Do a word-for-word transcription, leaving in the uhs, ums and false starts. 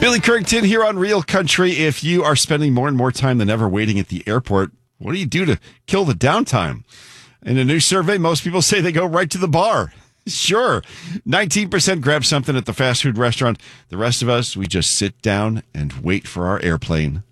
Billy Currington here on Real Country. If you are spending more and more time than ever waiting at the airport, what do you do to kill the downtime? In a new survey, most people say they go right to the bar. Sure. nineteen percent grab something at the fast food restaurant. The rest of us, we just sit down and wait for our airplane.